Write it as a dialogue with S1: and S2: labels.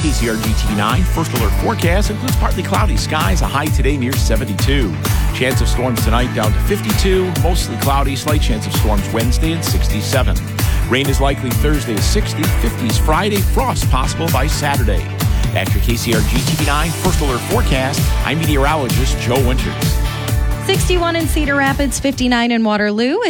S1: KCRG TV9 first alert forecast includes partly cloudy skies, a high today near 72. Chance of storms tonight down to 52, mostly cloudy, slight chance of storms Wednesday at 67. Rain is likely Thursday at 60, 50s Friday, frost possible by Saturday. That's your KCRG TV9 first alert forecast. I'm meteorologist Joe Winters.
S2: 61 in Cedar Rapids, 59 in Waterloo.